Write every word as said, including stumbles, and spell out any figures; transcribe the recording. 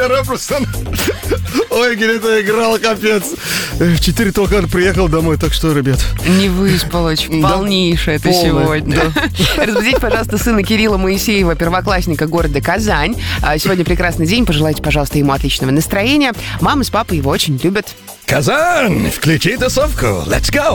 Просто... Ой, Гелета играла, капец. В четыре только приехал домой, так что, ребят... Не выспалась, полнейшая ты сегодня. Разбудите, пожалуйста, сына Кирилла Моисеева, первоклассника города Казань. Сегодня прекрасный день, пожелайте, пожалуйста, ему отличного настроения. Мама с папой его очень любят. Казань, включи тусовку, let's go!